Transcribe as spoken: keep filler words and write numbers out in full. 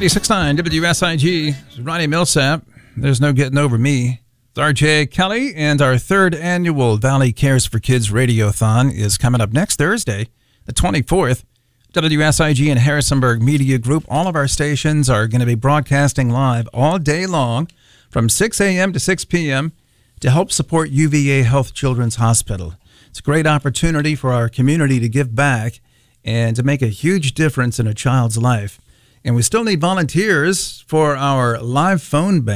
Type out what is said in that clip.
ninety-six point nine W S I G, Ronnie Millsap. There's no getting over me. It's R J Kelly, and our third annual Valley Cares for Kids Radiothon is coming up next Thursday, the twenty-fourth. W S I G and Harrisonburg Media Group, all of our stations are going to be broadcasting live all day long from six a.m. to six p.m. to help support U V A Health Children's Hospital. It's a great opportunity for our community to give back and to make a huge difference in a child's life. And we still need volunteers for our live phone bank.